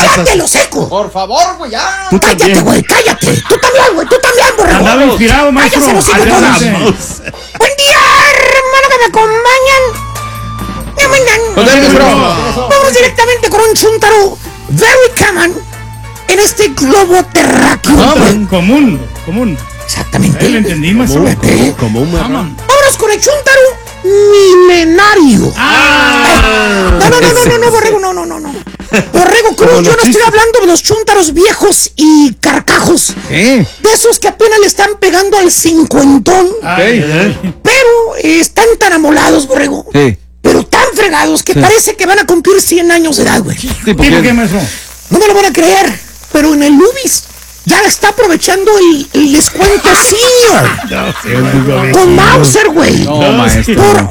¡Cállate los secos! Por favor, güey, ya. ¡Cállate, güey! ¡Cállate! ¡Tú también, güey! ¡Tú también, borrego! Andaba inspirado, maestro. ¡Cállate los secos todos! ¡Buen día, hermano, que me acompañan! Vamos directamente con un chúntaro very common en este globo terráqueo. Común. Exactamente. Lo entendí, maestro. Común. Vámonos con el chúntaro milenario. No, borrego, no. Borrego Cruz, yo no estoy hablando de los chúntaros viejos y carcajos. De esos que apenas le están pegando al cincuentón. Pero están tan amolados, borrego. Pero tan fregados que parece que van a cumplir 100 años de edad, güey. ¿Por qué, maestro? No me lo van a creer, pero en el Lubis ya está aprovechando el descuento senior. Con Mauser, güey. No, maestro. Por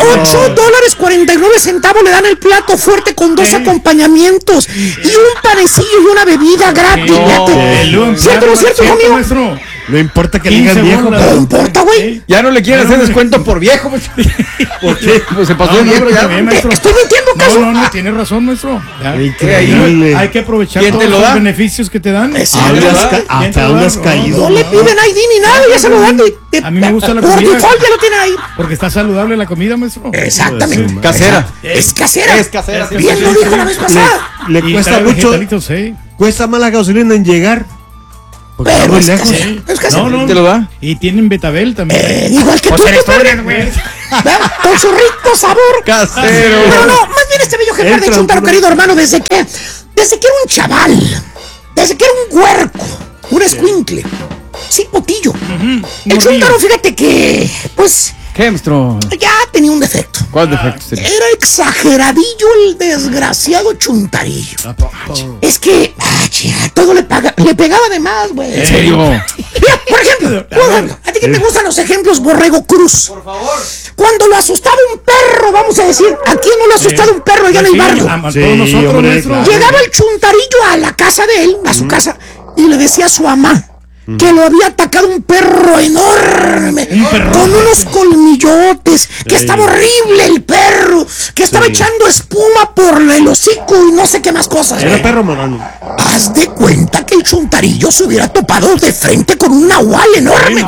$8.49 le dan el plato fuerte con 2 acompañamientos y un panecillo y una bebida gratis. ¿Cierto, no es cierto, conmigo? Maestro. No importa que le digan viejo. No importa, güey. Ya no le quieren hacer descuento por viejo, maestro. ¿Por qué? Pues se pasó de viejo ya. Estoy mintiendo, caso. No, tiene razón, maestro. Increíble. Hay que aprovechar ¿Quién todos te lo los da? beneficios que te dan. Hasta unas caído. No le piden ID ni nada, ya se lo dan. A mí me gusta la Por comida. default ya lo tienen ahí. Porque está saludable la comida, maestro. Exactamente. Casera. Es casera. Es casera. Bien lo dijo la vez pasada. Le Y cuesta trae mucho. vegetalitos, sí. Cuesta más la gasolina en llegar. Porque está Pero muy es lejos. casera. Es casera. No. ¿Te lo da? Y tienen betabel también. Igual que tú, compadre. güey. Con su rico sabor. Casero. Pero no, más bien este bello ejemplar de chúntaro, querido hermano, desde que era un chaval, desde que era un huerco, un escuincle, sin potillo. El chúntaro, fíjate que, pues, ¿Qué, maestro? ya tenía un defecto. ¿Cuál defecto sería? Era exageradillo el desgraciado chuntarillo. Es que, todo le pegaba de más, güey. ¿En serio? Mira, por ejemplo, a ti que te gustan los ejemplos, Borrego Cruz. Por favor. Cuando lo asustaba un perro, vamos a decir, ¿a quién no lo ha asustado un perro allá en el barrio? A todos nosotros, hombre, maestro. claro. Llegaba el chuntarillo a la casa de él, a su casa, y le decía a su mamá que lo había atacado un perro enorme, con unos colmillotes, que estaba horrible el perro, que estaba echando espuma por el hocico y no sé qué más cosas. Era perro marrano. Haz de cuenta que el chuntarillo se hubiera topado de frente con un nahual enorme.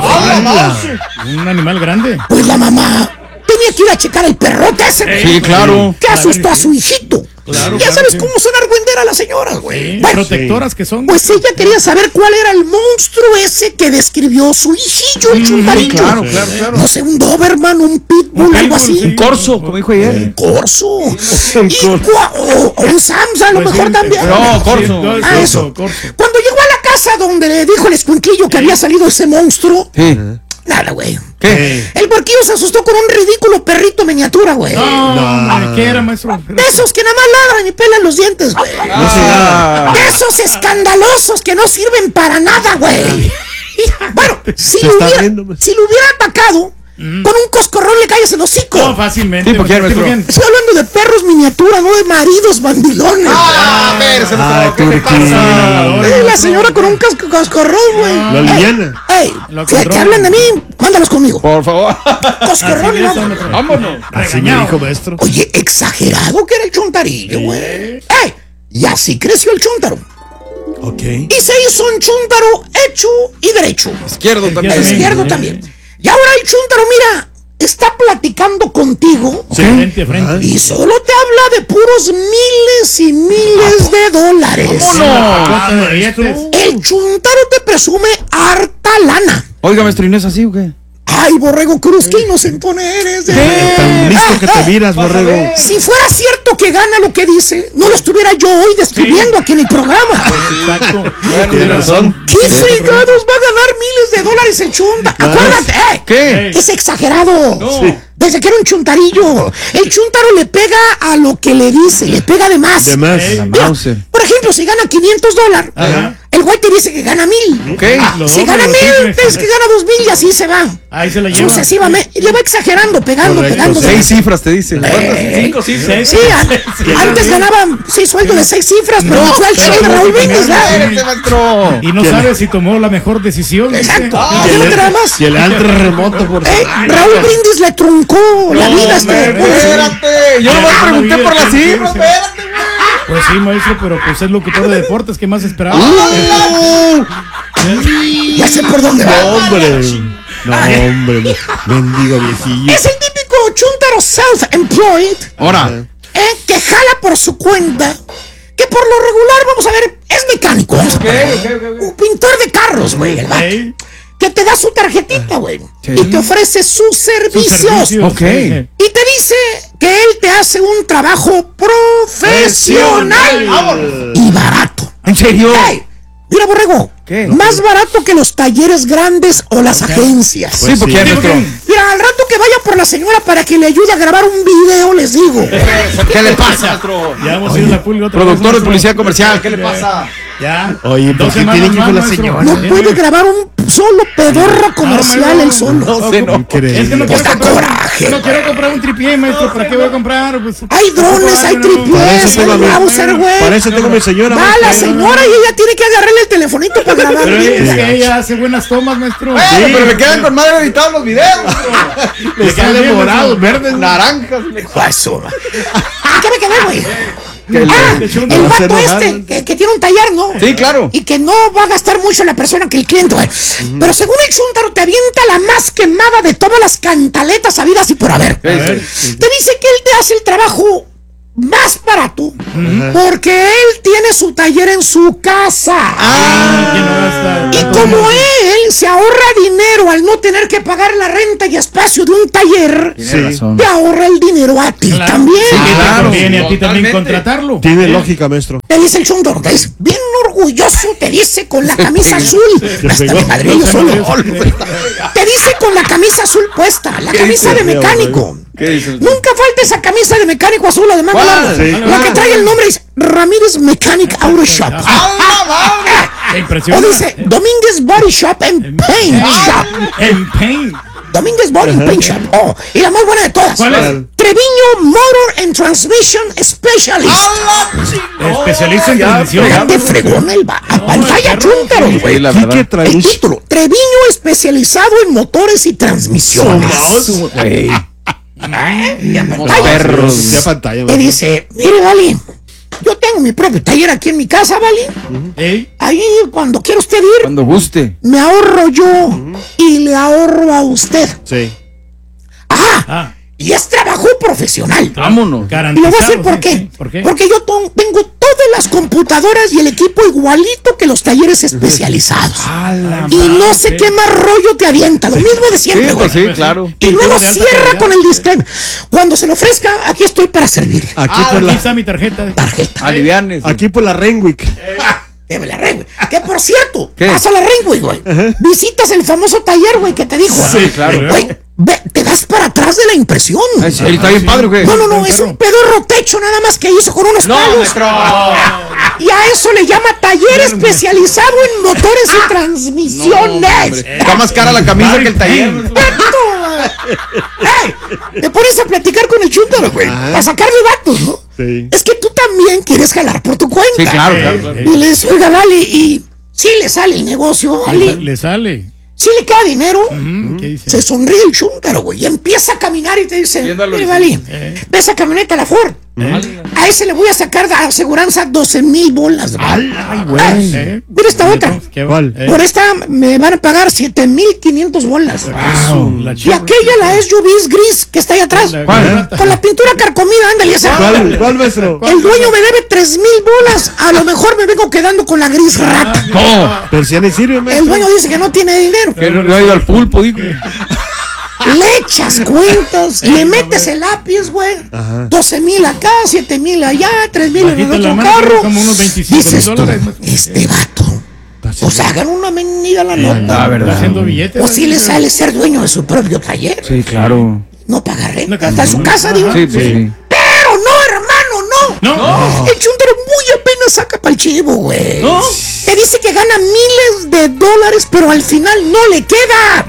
Un animal grande. Pues la mamá tenía que ir a checar el perrote ese. Sí, claro. Que asustó a su hijito. Ya sabes cómo son argüender a las señoras, güey. Bueno, Protectoras que son. pues ella quería saber cuál era el monstruo ese que describió su hijillo, el chuntarillo. Claro. No sé, un Doberman, un Pitbull, algo así. Un corso, como dijo ayer. Un corso. O un Samsa, a lo mejor también. No, corso. Eso. Cuando llegó a la casa donde le dijo el escuinquillo que había salido ese monstruo, Sí. nada, güey. ¿Qué? El barquillo se asustó con un ridículo perrito miniatura, güey. No, ¿qué era, maestro? De esos que nada más ladran y pelan los dientes, güey. De esos escandalosos que no sirven para nada, güey. Bueno, si lo hubiera atacado, con un coscorrón le calles el hocico. No, fácilmente. Sí, porque era nuestro- Estoy hablando de perros miniatura, no de maridos bandilones. La señora con un coscorrón, güey. La Liliana. Ey, que hablan de mí, mándalos conmigo. Por favor. Coscorrón y Así no. es, Vámonos. Así me dijo, maestro. Oye, exagerado que era el chuntarillo, güey. ¡Ey! Y así creció el chúntaro. Ok. Y se hizo un chúntaro hecho y derecho. Izquierdo también. Izquierdo también. Y ahora el chúntaro, mira, está platicando contigo. Frente a frente. Y solo te habla de puros miles y miles de dólares. Cuota de billetes. El chúntaro te presume harta lana. Oiga, maestro, ¿y no es así o qué? Ay, Borrego Cruz, qué inocentón eres. Tan listo que te miras, borrego. Si fuera cierto que gana lo que dice, no lo estuviera yo hoy describiendo aquí en el programa. Exacto. Tiene razón. ¿Qué fregados va a ganar miles de dólares el chunta? Acuérdate, ¿Qué? es exagerado. Desde que era un chuntarillo. El chuntaro le pega a lo que le dice, le pega de más. De más. Mira, Mauser. por ejemplo, si gana $500, el güey te dice que gana 1,000. Ok. Si gana 1,000, te dice que gana 2,000 y así se va. Ahí se la lleva. Sucesivamente. Y le va exagerando, pegando, Correcto, pegando. 6 cifras te dice. Cinco cifras. Sí, antes ganaba sueldo de 6 cifras, pero fue el show de Raúl Brindis, ¿verdad? Espérate, maestro. Y no sabe si tomó la mejor decisión. dice. Exacto. Fíjate nada más. Y el alto remoto por Raúl Brindis le truncó la vida a este. Espérate. Yo nomás pregunté por las cifras. Espérate, güey. Pues sí, maestro, pero pues es locutor de deportes, ¿qué más esperaba? Ya sé por dónde va. No, hombre, mendigo viejillo. Es el típico chuntaro self-employed. Ahora. Que jala por su cuenta. Que por lo regular, vamos a ver, es mecánico. Un pintor de carros, güey. El vato. Ey, Que te da su tarjetita, güey. Y te ofrece sus servicios. Ok. Y te dice que él te hace un trabajo profesional y barato. ¿En serio? Ey, mira, Borrego. ¿Qué? Más barato que los talleres grandes o las agencias. Sí, porque ya nuestro. Mira, al rato que vaya por la señora para que le ayude a grabar un video, les digo. ¿Qué le pasa? ya vamos a ir a la pulga otra Productor vez, de publicidad comercial, ¿qué le pasa? Ya. Oye, ¿por 2 qué semanas tiene que ir con la más, maestro. señora? No puede grabar un solo pedorro comercial no, él solo. No sé, no. Es que no Increíble. Pues da quiero comprar, coraje. no quiero comprar un tripié, maestro. ¿Para qué voy a comprar? Pues, Hay drones, hay Para tripiés, eso tengo hay a mi- browser, güey. Para eso tengo a mi señora. Va la señora y ella tiene que agarrarle el telefonito para grabar. Pero bien. es que ella hace buenas tomas, maestro. Pero me quedan con madre editados los videos. Le quedan sale bien, morado, maestro. verde. Naranjas. Eso, ¿en qué me quedé, güey? Que le- Ah, le echó un- el va a hacer vato enojar. que tiene un taller, ¿no? Sí, claro. Y que no va a gastar mucho la persona que el cliente, güey. Pero según el chuntaro te avienta la más quemada de todas las cantaletas habidas y por haber. ¿Qué dice? Te dice que él te hace el trabajo más barato porque él tiene su taller en su casa. ¿Quién no gasta Y tanto como dinero? él se ahorra dinero al no tener que pagar la renta y espacio de un taller, Tiene razón. te ahorra el dinero a ti Claro. también. Sí, te Claro, conviene a ti también totalmente. contratarlo. Tiene lógica, maestro. Te dice el chuntaro, que es bien orgulloso, te dice con la camisa azul. Hasta me madré yo solo. Te dice con la camisa azul puesta, la camisa de mecánico. ¿Qué dice? Nunca falta esa camisa de mecánico azul, además ¿Cuál? larga. Sí, La ¿cuál? que trae el nombre es Ramírez Mechanic Auto Shop. Te O impresiona. dice Domínguez Body Shop and Paint Shop. En Paint. Domínguez Body and Paint Shop. Oh, y la más buena de todas. ¿Cuál es? Treviño Motor and Transmission Specialist. Especialista en transmisión. Fíjate, fregón el pantalla chúntaro, Sí, güey. la ¿Qué verdad. traes? El título, Treviño especializado en motores y transmisiones. Güey. Y a pantalla. Perros. Ya pantalla, Y maestro. dice, mire, Vali, yo tengo mi propio taller aquí en mi casa, Vali. Ey, Ahí cuando quiera usted ir, Cuando guste. me ahorro yo y le ahorro a usted. Sí. ah, Y es trabajo profesional. Vámonos. Y garantizado. lo voy a hacer ¿por sí, qué? sí. ¿Por qué? Porque yo tengo todas las computadoras y el equipo igualito que los talleres especializados. Y no sé qué más rollo te avienta, lo mismo de Sí, siempre, güey. pues sí, claro. Y luego de alta cierra calidad. con el disclaimer. Cuando se le ofrezca, aquí estoy para servir. Aquí por Aquí la, está mi tarjeta. Tarjeta. Alivianes. aquí por la Renwick. Que me la Renwick. Que por cierto, ¿Qué? vas a la Renwick, güey. Visitas el famoso taller, güey, que te dijo. Sí, claro. Güey, te das para atrás de la impresión. Ay, sí, está bien padre, güey. No, es un pedorro techo nada más que hizo con unos palos. Y a eso le llama taller especializado en motores y transmisiones. Está más cara la camisa que el taller. ¡Perfecto! ¡Ey! Te pones a platicar con el chúntaro, güey, para sacarle datos, ¿no? Sí. Es que tú también quieres jalar por tu cuenta. Sí, claro, claro. Y le dices, oiga, Vale, y sí le sale el negocio, Vale. Le sale. Sí le queda dinero. ¿Qué dice? Se sonríe el chúntaro, güey, y empieza a caminar y te dice, Viendo al mire, horizonte. Vale, ve esa camioneta, la Ford. A ese le voy a sacar de aseguranza 12,000 bolas. Ay, güey. Mira esta otra. ¿Cuál? Por esta me van a pagar 7,500 bolas. La Y chica. aquella, la SUV gris que está ahí atrás. ¿Cuál? Con la pintura carcomida, ándale esa. ¿Cuál, maestro? El dueño me debe 3,000 bolas. A lo mejor me vengo quedando con la gris rata. ¿Cómo? Pero si ya ni sirve, El maestro. dueño dice que no tiene dinero. Que no ha ido al pulpo, digo. Le echas cuentas, le metes el lápiz, güey. 12,000 acá, 7,000 allá, 3,000 en el Bajita la otro mano, carro. como unos 25 Dices tú, $1,000. este vato. O sea, hagan una mendiga la nota. La Está verdad. haciendo billetes. O si le sale ser dueño de su propio taller. Sí, claro. No paga renta. Está en su casa, digo. Sí, pues sí. Pero no, hermano, no. No. El chuntaro muy apenas saca para el chivo, güey. No. Te dice que gana miles de dólares, pero al final no le queda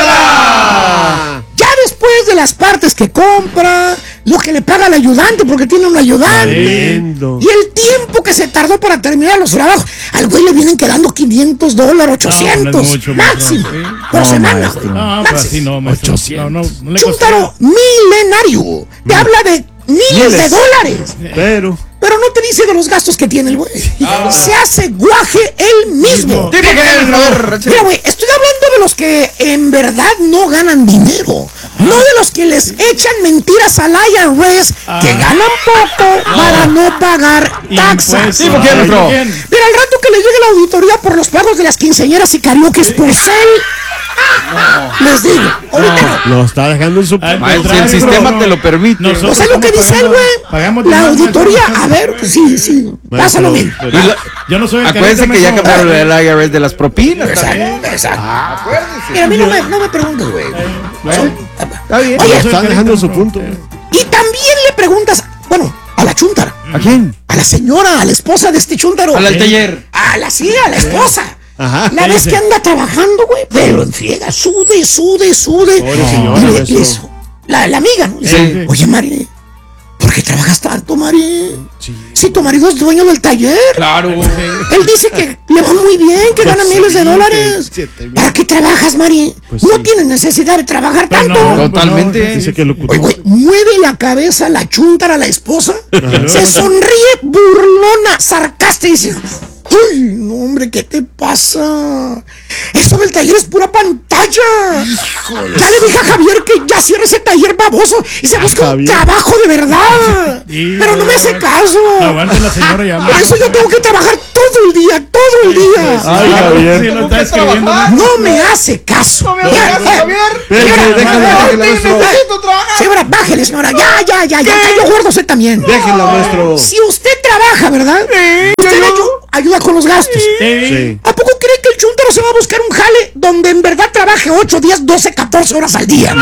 ¡Nada! Ya después de las partes que compra, lo que le paga al ayudante porque tiene un ayudante, Tremendo. y el tiempo que se tardó para terminar los trabajos, al güey le vienen quedando $500, 800, No, no es mucho, máximo, maestro. Sí. por No, semana, maestro. güey. No, pues así no, maestro. No le Chuntaro milenario, te habla de miles de dólares. Pero. Pero no te dice de los gastos que tiene el güey. Se hace guaje él mismo. Mira, güey, estoy hablando de los que en verdad no ganan dinero. No de los que les echan mentiras al IRS que ganan poco para no pagar taxas. Sí, ¿por qué, maestro? Mira, al rato que le llegue la auditoría por los pagos de las quinceañeras y karaokes por cel, les digo, ahorita no. Lo está dejando en su... Si el sistema te lo permite. O sea, lo que dice el güey, la auditoría, a ver, sí, pásalo bien. Yo no soy el Acuérdense que ya cambiaron el IRS de las propinas. Exacto. Acuérdense. Mira, a mí no me preguntes, güey. Está bien. Oye, Lo están dejando en su punto. y también le preguntas, bueno, a la chúntara. ¿A quién? A la señora, a la esposa de este chúntaro. A la del taller. A la esposa. Ajá. La vez que anda trabajando, güey, pero en friega, sude. Pobre señora, Y maestro. eso, la amiga, ¿no? Sí. Oye, Mari, ¿por qué trabajas tanto, Mari? Si tu marido es dueño del taller. Claro. Él dice que le va muy bien, que gana miles de dólares. 7,000. ¿Para qué trabajas, Mari? Pues no sí. tienes necesidad de trabajar Pero tanto. no, Totalmente. Dice que lo Oye, güey, mueve la cabeza la chúntara a la esposa, se sonríe burlona, sarcástica y dice, ¡ay, no, hombre, qué te pasa! Eso del taller es pura pantalla. Ya le dije a Javier que ya cierre ese taller baboso y se busca un Javier. trabajo de verdad. Sí, Pero no me hace caso. Aguante la señora ya. Por eso yo tengo que trabajar todo el día. Ay, Javier. Sí, lo está escribiendo. No me hace caso. Déjela, maestro. Señora, bájele, señora. Ya cayó gordo usted también. Déjela, maestro. Si usted trabaja, ¿verdad? Usted ayuda con los gastos. Sí. ¿A poco cree que el chúntaro se va a buscar un jale donde en verdad trabaje 8, 10, 12, 14 horas al día?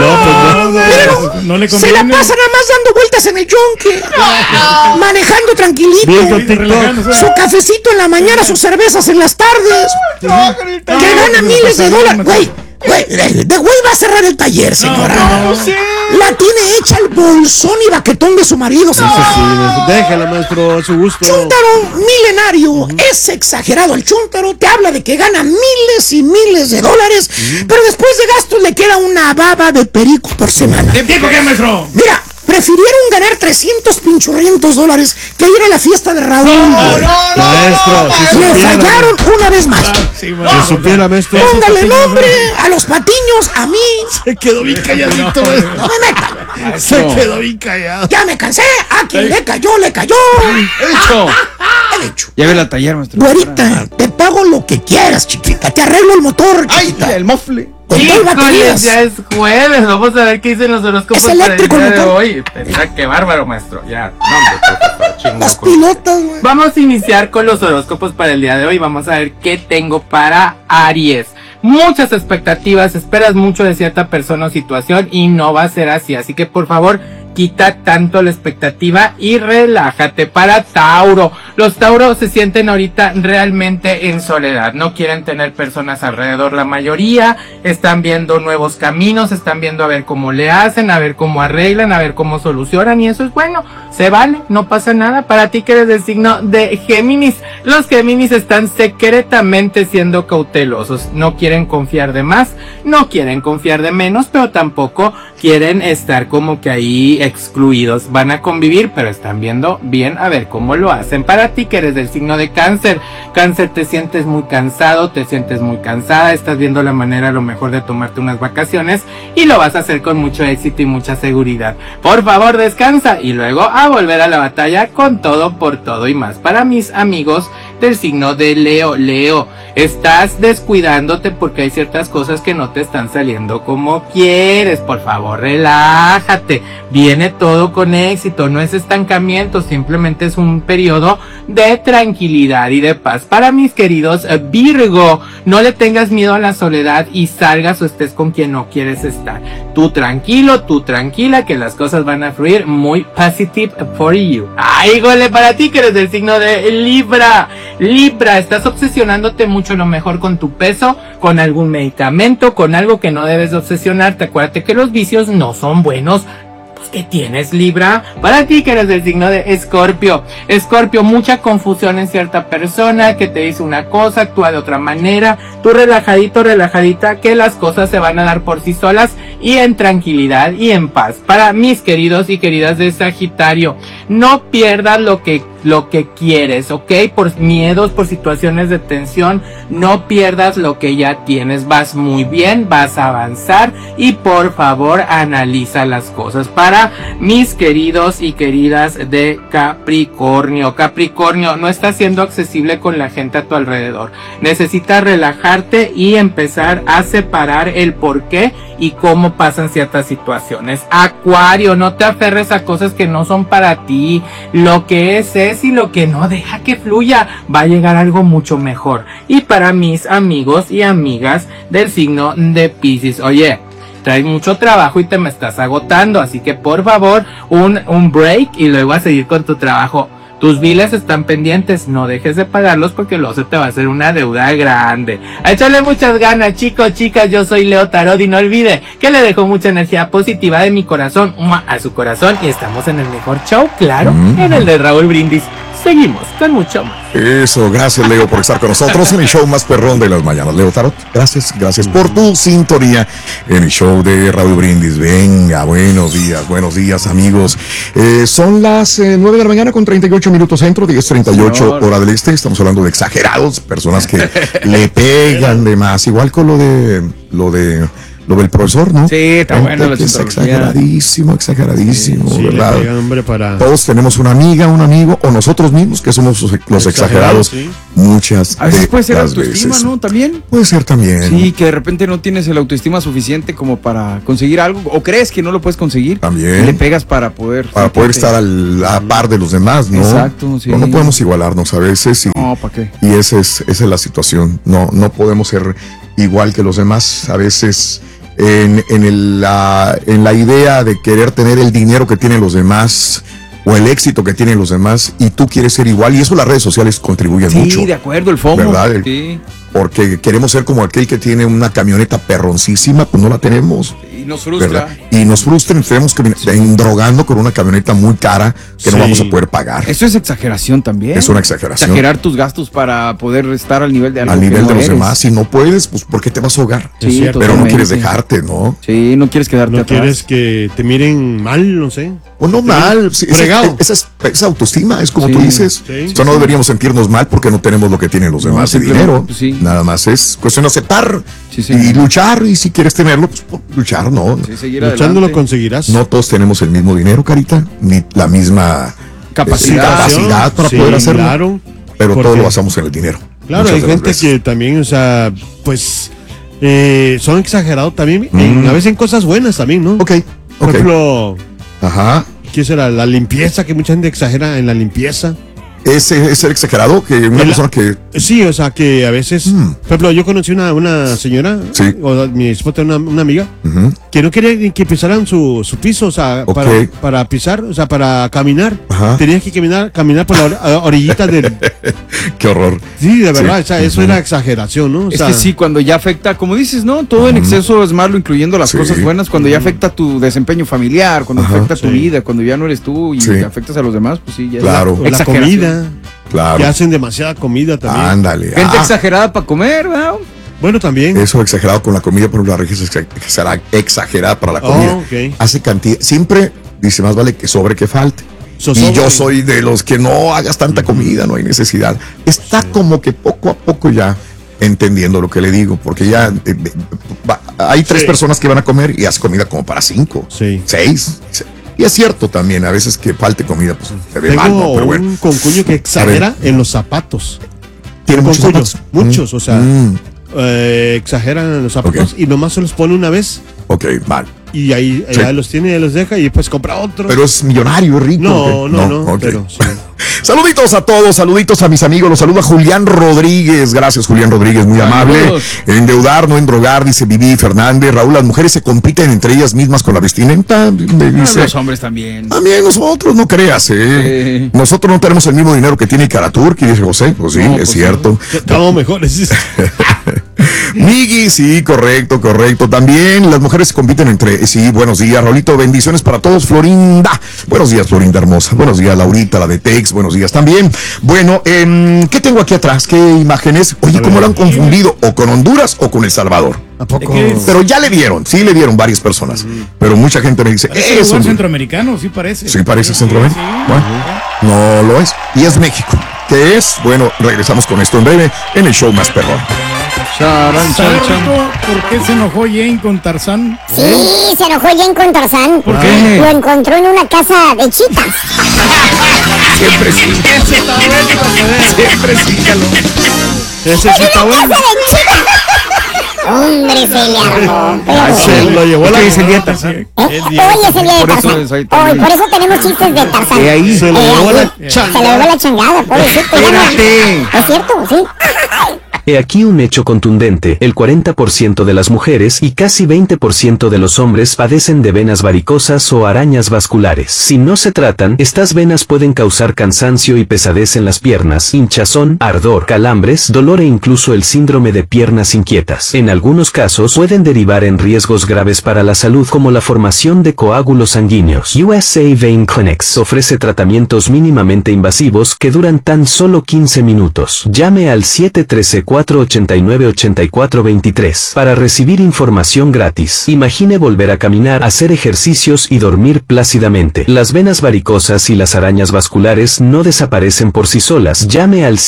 No le Se la conviene. pasa nada más dando vueltas en el yunque, manejando tranquilito, Viendo TikTok. Relajándose. su cafecito en la mañana, sus cervezas en las tardes, que gana miles de dólares. Güey, de güey va a cerrar el taller, señora. La tiene hecha el bolsón y baquetón de su marido, señora. Sí, déjala, maestro, a su gusto. Chúntaro milenario, es exagerado el chúntaro, te habla de que gana miles y miles de dólares, pero después de gastos le queda una baba de perico por semana. ¿Tiempo qué, maestro? Mira, prefirieron ganar 300 pinchurrientos dólares que ir a la fiesta de Raúl. Maestro, si Le supiera. fallaron una vez más. Sí, bueno. Si supiera, maestro. Póngale nombre a los patiños, a mí. Se quedó bien calladito, maestro. No me metan. Se quedó bien callado. Ya me cansé, a quien le cayó, le cayó. Hecho. He dicho. Lleve al taller, maestro. Güerita, te pago lo que quieras, chiquita. Te arreglo el motor, Ay, chiquita. el mofle. Con dos Híjoles, baterías. ya es jueves, vamos a ver qué dicen los horóscopos Es eléctrico para el el día de motor. hoy. Pensá qué bárbaro, maestro. Ya, no, hombre, profesor, chingo Las con- pilotas, güey. Vamos a iniciar con los horóscopos para el día de hoy. Vamos a ver qué tengo para Aries. Muchas expectativas, esperas mucho de cierta persona o situación y no va a ser así. Así que por favor, quita tanto la expectativa y relájate. Para Tauro, los Tauros se sienten ahorita realmente en soledad, no quieren tener personas alrededor, la mayoría están viendo nuevos caminos, están viendo a ver cómo le hacen, a ver cómo arreglan, a ver cómo solucionan, y eso es bueno, se vale, no pasa nada. Para ti que eres del signo de Géminis, los Géminis están secretamente siendo cautelosos, no quieren confiar de más, no quieren confiar de menos, pero tampoco quieren estar como que ahí excluidos. Van a convivir, pero están viendo bien a ver cómo lo hacen. Para ti que eres del signo de Cáncer, Cáncer, te sientes muy cansado, te sientes muy cansada, estás viendo la manera a lo mejor de tomarte unas vacaciones y lo vas a hacer con mucho éxito y mucha seguridad. Por favor, descansa y luego a volver a la batalla con todo por todo y más. Para mis amigos del signo de Leo, Leo, estás descuidándote porque hay ciertas cosas que no te están saliendo como quieres. Por favor, relájate, viene todo con éxito, no es estancamiento, simplemente es un periodo de tranquilidad y de paz. Para mis queridos Virgo, no le tengas miedo a la soledad y salgas o estés con quien no quieres estar. Tú tranquilo, tú tranquila, que las cosas van a fluir muy positive for you. Ay, gole, para ti que eres del signo de Libra, Libra, estás obsesionándote mucho a lo mejor con tu peso, con algún medicamento, con algo que no debes de obsesionarte. Acuérdate que los vicios no son buenos. ¿Qué tienes, Libra? Para ti que eres del signo de Escorpio, Escorpio, mucha confusión en cierta persona que te dice una cosa, actúa de otra manera. Tú relajadito, relajadita, que las cosas se van a dar por sí solas y en tranquilidad y en paz. Para mis queridos y queridas de Sagitario, no pierdas lo que lo que quieres, ¿ok? Por miedos, por situaciones de tensión, no pierdas lo que ya tienes. Vas muy bien, vas a avanzar y por favor analiza las cosas. Para mis queridos y queridas de Capricornio. Capricornio, no estás siendo accesible con la gente a tu alrededor. Necesitas relajarte y empezar a separar el por qué y cómo pasan ciertas situaciones. Acuario, no te aferres a cosas que no son para ti. Lo que es y lo que no, deja que fluya. Va a llegar algo mucho mejor. Y para mis amigos y amigas del signo de Piscis, oye, traes mucho trabajo y te me estás agotando, así que por favor un break y luego a seguir con tu trabajo. Tus biles están pendientes, no dejes de pagarlos porque luego se te va a hacer una deuda grande. A echarle muchas ganas, chicos, chicas, yo soy Leo Tarot y no olvide que le dejo mucha energía positiva de mi corazón a su corazón y estamos en el mejor show, claro, en el de Raúl Brindis. Seguimos con mucho más. Eso, gracias Leo por estar con nosotros en el show más perrón de las mañanas. Leo Tarot, gracias por tu sintonía en el show de Raúl Brindis. Venga, buenos días amigos. Son las 9 de la mañana con 38 minutos centro, 10:38 hora del este. Estamos hablando de exagerados, personas que le pegan de más, igual con lo del profesor, ¿no? Sí, está bueno. Es exageradísimo, sí, ¿verdad? Le pegan, hombre, Todos tenemos una amiga, un amigo, o nosotros mismos que somos los exagerados. Sí. Muchas A veces puede ser las autoestima, veces. ¿no? También. Puede ser también. Sí, que de repente no tienes el autoestima suficiente como para conseguir algo, o crees que no lo puedes conseguir. También. Y le pegas para poder estar a la par de los demás, ¿no? Exacto, sí. No podemos igualarnos a veces No, ¿para qué? y esa es la situación. No podemos ser igual que los demás. A veces en la idea de querer tener el dinero que tienen los demás o el éxito que tienen los demás y tú quieres ser igual, y eso las redes sociales contribuyen mucho. Sí, de acuerdo, el FOMO. ¿Verdad? Sí. Porque queremos ser como aquel que tiene una camioneta perroncísima, pues no la tenemos. Y nos frustra. ¿Verdad? Y nos frustra y tenemos que drogando con una camioneta muy cara que no vamos a poder pagar. Eso es exageración también. Es una exageración. Exagerar tus gastos para poder estar al nivel de algo al nivel que no de los eres. demás. Si no puedes, pues ¿por qué te vas a ahogar? Sí, cierto. Pero no quieres totalmente. dejarte, ¿no? Sí, no quieres quedarte No atrás. quieres que te miren mal, no sé. O no mal, sí, Fregado. esa autoestima, es como Sí, tú dices. sí, O sea, no deberíamos sentirnos mal porque no tenemos lo que tienen los demás de simplemente, dinero. pues, sí. Nada más es cuestión de aceptar Sí, sí. y luchar. Y si quieres tenerlo, pues luchar, ¿no? Sí, seguir Luchando lo adelante. conseguirás. No todos tenemos el mismo dinero, Carita, ni la misma capacidad para Sí, poder hacerlo. Claro, Pero porque- todo lo basamos en el dinero. claro, Muchas hay de las gente veces. que también, o sea, pues son exagerados también, a veces en cosas buenas también, ¿no? Ok. Por ejemplo, Ajá. ¿qué será? La limpieza, que mucha gente exagera en la limpieza. Ese es el exagerado, que una persona que... Sí, o sea, que a veces, por ejemplo, yo conocí una señora, Sí. o mi esposa, una amiga, Ujú. que no quería ni que pisaran su piso, o sea, Ok. para pisar, o sea, para caminar. Ajá. Tenía que caminar por la orillita del... Qué horror. Sí, de verdad, Sí. o sea, eso era exageración, ¿no? O Es sea, que sí, cuando ya afecta, como dices, ¿no? Todo en exceso es malo, incluyendo las Sí. cosas buenas. Cuando ya afecta tu desempeño familiar, cuando Ajá. afecta tu Sí. vida, cuando ya no eres tú y Sí. afectas a los demás, pues sí, ya Claro. es o la exageración. comida, Claro. que hacen demasiada comida también. Ándale. Gente exagerada para comer, ¿verdad? Bueno, también. Eso exagerado con la comida, pero la regla será exagerada para la comida. Ok. Hace cantidad. Siempre dice más vale que sobre que falte. Y yo soy de los que no hagas tanta comida, no hay necesidad. Está como que poco a poco ya entendiendo lo que le digo, porque ya hay 3 Sí. personas que van a comer y hace comida como para 5, Sí. 6. Y es cierto también, a veces que falte comida, pues se ve Tengo mal, ¿no? Pero bueno. un concuño que exagera en los zapatos. Tiene muchos Concuño, zapatos. muchos, o sea, Mm. exageran en los zapatos Ok. y nomás se los pone una vez Ok, mal. y ahí Sí. ya los tiene, ya los deja y después compra otro. Pero es millonario, es rico. no, ¿ok? no, ok. pero sí. Saluditos a todos, saluditos a mis amigos, los saluda Julián Rodríguez, gracias Julián Rodríguez, muy amable. Saludos. Endeudar, no endrogar, dice Vivi Fernández. Raúl, las mujeres se compiten entre ellas mismas con la vestimenta, me dice. Los hombres también. También nosotros, no creas, Sí. Nosotros no tenemos el mismo dinero que tiene Caraturki, dice José, pues sí, No, es pues cierto. Estamos mejores. Migui, sí, correcto. También las mujeres se compiten entre... Sí, buenos días, Raulito, bendiciones para todos, Florinda. Buenos días, Florinda hermosa. Buenos días, Laurita, la de Tex, buenos días también. Bueno, ¿qué tengo aquí atrás? ¿Qué imágenes? Oye, ¿cómo lo han confundido? ¿O con Honduras o con El Salvador? ¿A poco? Pero ya le dieron, sí le dieron varias personas. Pero mucha gente me dice, Parece eso... lugar centroamericano, sí parece. Sí parece centroamericano. Sí. Bueno, no lo es. Y es México. ¿Qué es? Bueno, regresamos con esto en breve en el show más perrón. ¿Sabes, Rico, por qué se enojó Jane con Tarzán? Sí, se enojó Jane con Tarzán. ¿Por qué? Lo encontró en una casa de chicas. Siempre sí. Ese está bueno. Siempre sí, Ese sí está bueno. ¡Casa de chicas! Hombre, se le armó. Pero... Se lo llevó la es el día de Tarzán. Hoy es el día de Por eso Tarzán. soy Hoy, por eso tenemos chistes de Tarzán. ahí. Se lo llevó ahí. la Se le llevó la changada, pobrecito. ya no- Espérate. Es cierto, sí. He aquí un hecho contundente, el 40% de las mujeres y casi 20% de los hombres padecen de venas varicosas o arañas vasculares. Si no se tratan, estas venas pueden causar cansancio y pesadez en las piernas, hinchazón, ardor, calambres, dolor e incluso el síndrome de piernas inquietas. En algunos casos pueden derivar en riesgos graves para la salud como la formación de coágulos sanguíneos. USA Vein Clinics ofrece tratamientos mínimamente invasivos que duran tan solo 15 minutos. Llame al 713-489-8423 para recibir información gratis. Imagine volver a caminar, hacer ejercicios y dormir plácidamente. Las venas varicosas y las arañas vasculares no desaparecen por sí solas. Llame al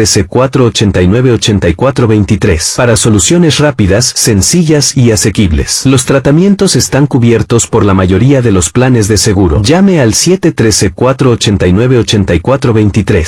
713-489-8423 para soluciones rápidas, sencillas y asequibles. Los tratamientos están cubiertos por la mayoría de los planes de seguro. Llame al 713-489-8423.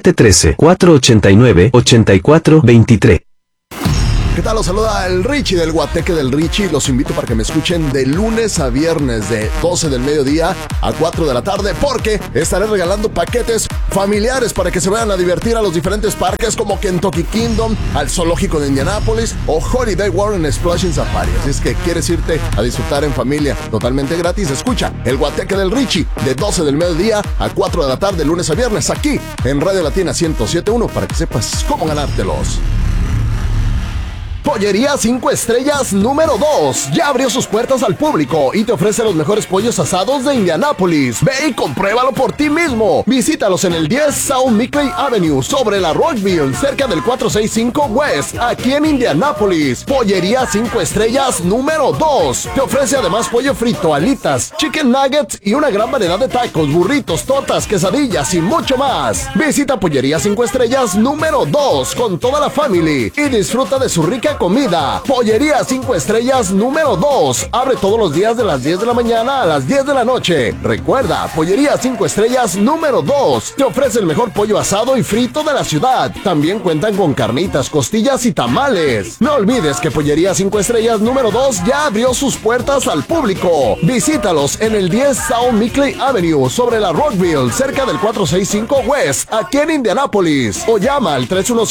713-489-8423. ¿Qué tal? Los saluda el Richie del Guateque del Richie. Los invito para que me escuchen de lunes a viernes de 12 del mediodía a 4 de la tarde, porque estaré regalando paquetes familiares para que se vayan a divertir a los diferentes parques como Kentucky Kingdom, al Zoológico de Indianápolis o Holiday World en Splashing Safari. Así es que quieres irte a disfrutar en familia totalmente gratis, escucha el Guateque del Richie de 12 del mediodía a 4 de la tarde, lunes a viernes, aquí en Radio Latina 107.1 para que sepas cómo ganártelos. Pollería 5 Estrellas número 2 ya abrió sus puertas al público y te ofrece los mejores pollos asados de Indianápolis. Ve y compruébalo por ti mismo. Visítalos en el 10 South Mickley Avenue sobre la Rockville, cerca del 465 West, aquí en Indianápolis. Pollería 5 Estrellas número 2 te ofrece además pollo frito, alitas, chicken nuggets y una gran variedad de tacos, burritos, tortas, quesadillas y mucho más. Visita Pollería 5 Estrellas número 2 con toda la family y disfruta de su rica comida. Pollería 5 Estrellas número 2 abre todos los días de las 10 de la mañana a las 10 de la noche. Recuerda, Pollería 5 Estrellas número 2 te ofrece el mejor pollo asado y frito de la ciudad. También cuentan con carnitas, costillas y tamales. No olvides que Pollería 5 Estrellas número 2 ya abrió sus puertas al público. Visítalos en el 10 South Mickley Avenue sobre la Rockville, cerca del 465 West, aquí en Indianápolis. O llama al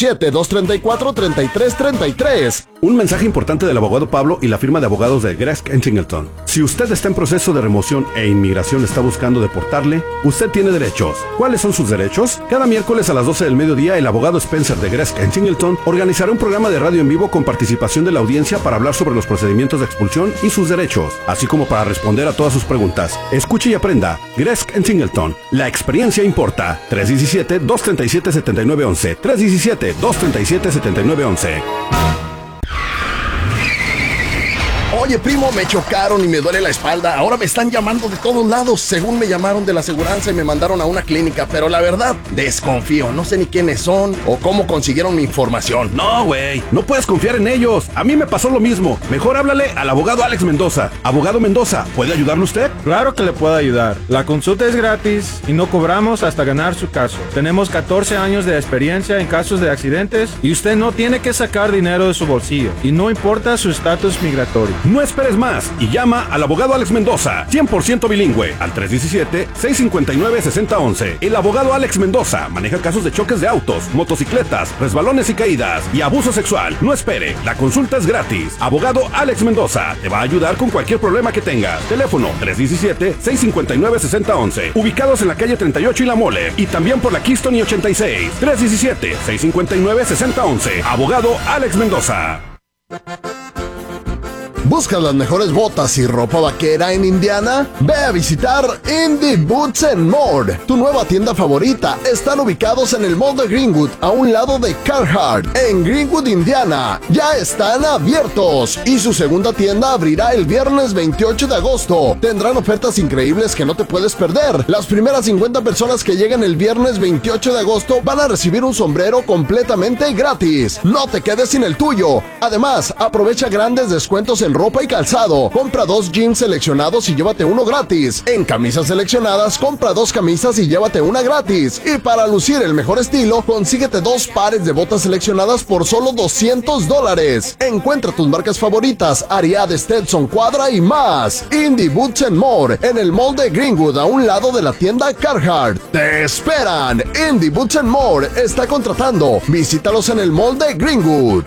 317-234-3333. Un mensaje importante del abogado Pablo y la firma de abogados de Gresk & Singleton. Si usted está en proceso de remoción e inmigración está buscando deportarle, usted tiene derechos. ¿Cuáles son sus derechos? Cada miércoles a las 12 del mediodía, el abogado Spencer de Gresk & Singleton organizará un programa de radio en vivo con participación de la audiencia para hablar sobre los procedimientos de expulsión y sus derechos, así como para responder a todas sus preguntas. Escuche y aprenda. Gresk & Singleton. La experiencia importa. 317-237-7911. 317-237-7911. Oye, primo, me chocaron y me duele la espalda. Ahora me están llamando de todos lados. Según me llamaron de la aseguranza y me mandaron a una clínica. Pero la verdad, desconfío. No sé ni quiénes son o cómo consiguieron mi información. No, güey, no puedes confiar en ellos. A mí me pasó lo mismo. Mejor háblale al abogado Alex Mendoza. Abogado Mendoza, ¿puede ayudarle usted? Claro que le puedo ayudar. La consulta es gratis y no cobramos hasta ganar su caso. Tenemos 14 años de experiencia en casos de accidentes y usted no tiene que sacar dinero de su bolsillo. Y no importa su estatus migratorio. No esperes más y llama al abogado Alex Mendoza, 100% bilingüe, al 317-659-6011. El abogado Alex Mendoza maneja casos de choques de autos, motocicletas, resbalones y caídas y abuso sexual. No espere, la consulta es gratis. Abogado Alex Mendoza te va a ayudar con cualquier problema que tengas. Teléfono 317-659-6011. Ubicados en la calle 38 y La Mole y también por la Keystone y 86. 317-659-6011. Abogado Alex Mendoza. ¿Buscas las mejores botas y ropa vaquera en Indiana? Ve a visitar Indie Boots and More. Tu nueva tienda favorita. Están ubicados en el Mall de Greenwood, a un lado de Carhartt, en Greenwood, Indiana. Ya están abiertos y su segunda tienda abrirá el viernes 28 de agosto. Tendrán ofertas increíbles que no te puedes perder. Las primeras 50 personas que lleguen el viernes 28 de agosto van a recibir un sombrero completamente gratis. No te quedes sin el tuyo. Además, aprovecha grandes descuentos en ropa y calzado. Compra 2 jeans seleccionados y llévate uno gratis. En camisas seleccionadas, compra 2 camisas y llévate una gratis. Y para lucir el mejor estilo, consíguete 2 pares de botas seleccionadas por solo $200. Encuentra tus marcas favoritas, Ariat, Stetson, Quadra y más. Indie Boots and More, en el Mall de Greenwood, a un lado de la tienda Carhartt. ¡Te esperan! Indie Boots and More está contratando. Visítalos en el Mall de Greenwood.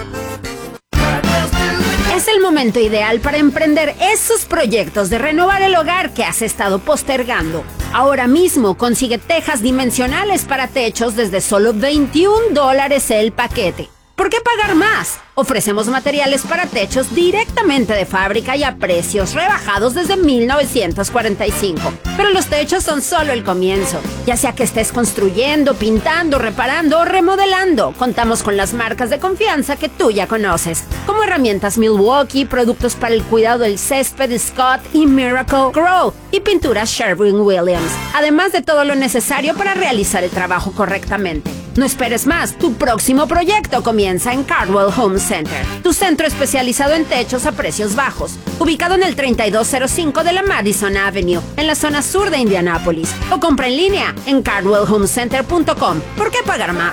Es el momento ideal para emprender esos proyectos de renovar el hogar que has estado postergando. Ahora mismo consigue tejas dimensionales para techos desde solo $21 el paquete. ¿Por qué pagar más? Ofrecemos materiales para techos directamente de fábrica y a precios rebajados desde 1945. Pero los techos son solo el comienzo. Ya sea que estés construyendo, pintando, reparando o remodelando, contamos con las marcas de confianza que tú ya conoces, como herramientas Milwaukee, productos para el cuidado del césped Scott y Miracle Grow y pinturas Sherwin-Williams, además de todo lo necesario para realizar el trabajo correctamente. No esperes más, tu próximo proyecto comienza en Cardwell Home Center, tu centro especializado en techos a precios bajos, ubicado en el 3205 de la Madison Avenue, en la zona sur de Indianápolis, o compra en línea en cardwellhomecenter.com. ¿Por qué pagar más?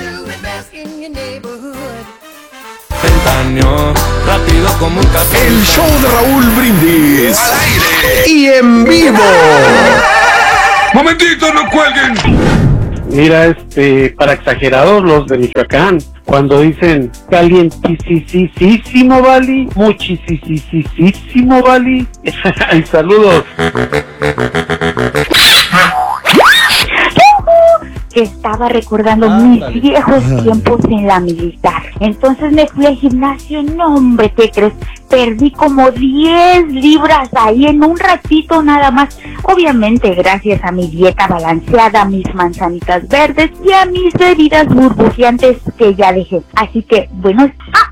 Rápido como un café. El show de Raúl Brindis al aire y en vivo. Momentito, no cuelguen. Mira, para exagerados los de Michoacán, cuando dicen calientísimo, Vali, muchisísimo, Vali. Y saludos. Que estaba recordando mis viejos tiempos en la militar. Entonces me fui al gimnasio. No, hombre, ¿qué crees? Perdí como 10 libras ahí en un ratito nada más. Obviamente gracias a mi dieta balanceada, mis manzanitas verdes y a mis bebidas burbujeantes que ya dejé. Así que, bueno...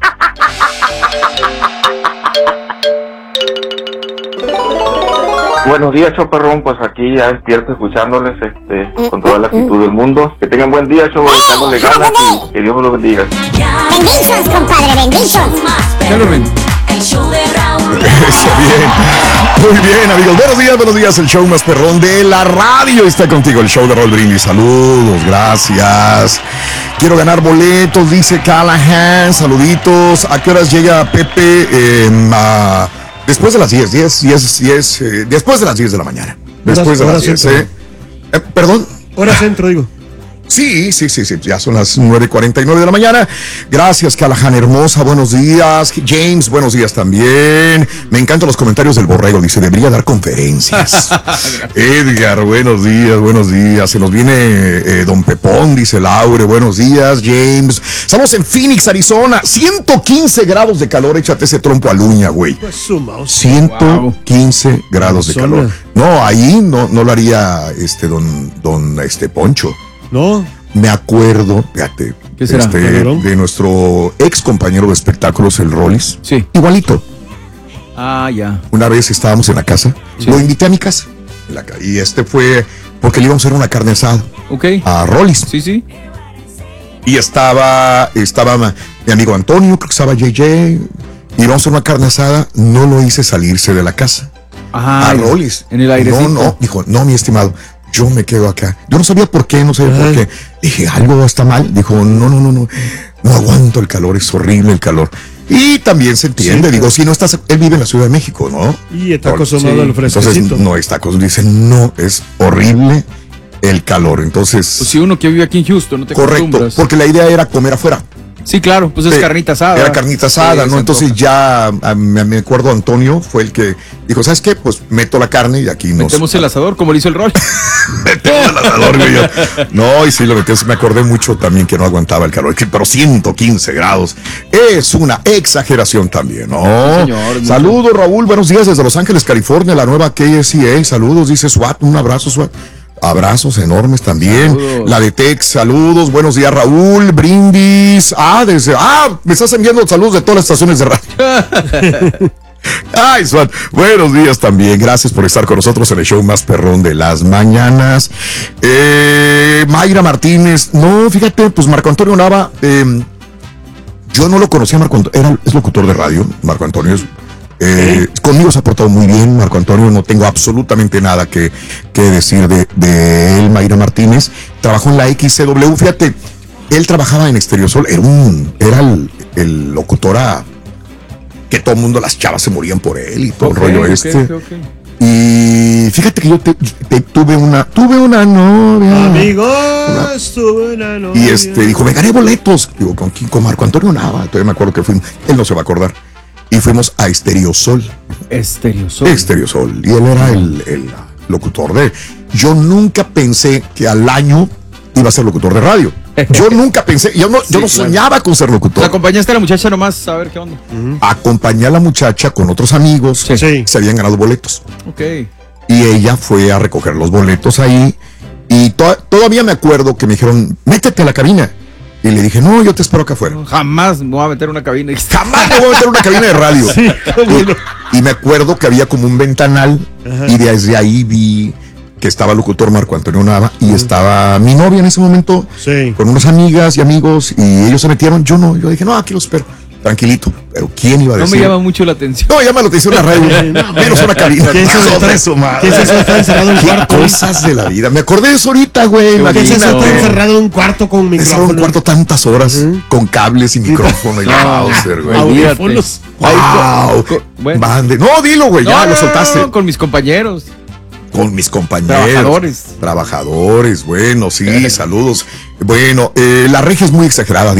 Buenos días, Choperrón, pues aquí ya despierto escuchándoles con toda la actitud del mundo. Que tengan buen día, Choperrón, echándole ganas y que Dios me los bendiga. Bendiciones, compadre, bendiciones. El show de Raúl. Eso, bien. Muy bien, amigos. Buenos días. El show más perrón de la radio está contigo. El show de Raúl Brindis. Saludos, gracias. Quiero ganar boletos, dice Callahan. Saluditos. ¿A qué horas llega Pepe? Después de las 10, después de las 10 de la mañana. Después de las 10, ¿Perdón? Hora centro, digo. Sí, ya son las 9:49 de la mañana. Gracias, Callahan, hermosa, buenos días. James, buenos días también. Me encantan los comentarios del borrego, dice, debería dar conferencias. Edgar, buenos días. Se nos viene Don Pepón, dice Laure, buenos días, James. Estamos en Phoenix, Arizona, 115 grados de calor, échate ese trompo a luña, güey. 115 grados de calor. No, ahí no lo haría don Poncho. No. Me acuerdo, fíjate, ¿qué será? De nuestro ex compañero de espectáculos, el Rollis. Sí. Igualito. Ah, ya. Una vez estábamos en la casa, lo invité a mi casa. Y fue porque le íbamos a hacer una carne asada. Ok. A Rollis. Sí. Y estaba mi amigo Antonio, creo que estaba JJ. Y íbamos a hacer una carne asada. No lo hice salirse de la casa. Ajá. A Rollis. En el airecito. No, dijo, no, mi estimado. Yo me quedo acá. Yo no sabía por qué, Dije, algo está mal. Dijo, no aguanto el calor, es horrible el calor. Y también se entiende, sí, digo, si no estás, él vive en la Ciudad de México, ¿no? Y está acostumbrado al fresquecito. Entonces, no está acostumbrado, dicen, no, es horrible el calor. Entonces, pues si uno que vive aquí en Houston, no te correcto, acostumbras. porque la idea era comer afuera. Sí, claro, pues es carnita asada. Era carnita asada, sí, ¿no? Entonces ya me acuerdo, Antonio fue el que dijo, ¿sabes qué? Pues meto la carne y aquí metemos el asador, como le hizo el rol. Metemos el asador, güey. No, y sí, lo metí, me acordé mucho también que no aguantaba el calor, pero 115 grados es una exageración también, ¿no? Sí, señor, saludos, Raúl, buenos días desde Los Ángeles, California, la nueva KSCA, saludos, dice SWAT, un abrazo, SWAT. Abrazos enormes también. Saludos. La de Tex, saludos. Buenos días, Raúl. Brindis. Me estás enviando saludos de todas las estaciones de radio. Ay, Swan. Buenos días también. Gracias por estar con nosotros en el show más perrón de las mañanas. Mayra Martínez. No, fíjate, pues Marco Antonio Nava. Yo no lo conocía, Marco Antonio. Es locutor de radio. Marco Antonio es. Conmigo se ha portado muy bien, Marco Antonio, no tengo absolutamente nada que decir de él. Mayra Martínez trabajó en la XCW, fíjate, él trabajaba en Estereosol, era el locutor que todo el mundo, las chavas se morían por él y todo el rollo okay. Y fíjate que yo tuve una novia. Amigos, tuve una novia. Y dijo, me gané boletos. Digo, con Marco Antonio Nava, todavía me acuerdo que fuimos, él no se va a acordar. Y fuimos a Estereosol. Estereosol. Y él era el locutor de... Yo nunca pensé que al año iba a ser locutor de radio. Yo nunca pensé, yo no soñaba con ser locutor. ¿Acompañaste a la muchacha nomás a ver qué onda? Acompañé a la muchacha con otros amigos. Sí. Se habían ganado boletos. Ok. Y ella fue a recoger los boletos ahí. Y todavía me acuerdo que me dijeron, métete a la cabina. Y le dije, no, yo te espero acá afuera. Jamás me voy a meter en una cabina. Jamás me voy a meter en una cabina de radio. Sí, y me acuerdo que había como un ventanal. Ajá. Y desde ahí vi que estaba el locutor Marco Antonio Nava y estaba mi novia en ese momento con unas amigas y amigos y ellos se metieron. Yo dije, no, aquí los espero. Tranquilito, pero ¿quién iba a decir? No me llama mucho la atención. No me llama la atención la radio, menos una cabina. ¿Qué es eso? ¿Qué es eso? Está encerrado en un cuarto. Cosas de la vida. Me acordé de eso ahorita, güey. ¿Qué es eso? Está encerrado en un cuarto con micrófono. Encerrado en un cuarto tantas horas con cables y micrófono y Bowser, güey. Audífonos. Wow. Bueno. No, dilo, güey, ya lo soltaste. No, con mis compañeros. Con mis compañeros. Trabajadores, bueno, sí, saludos. Bueno, la regia es muy exagerada.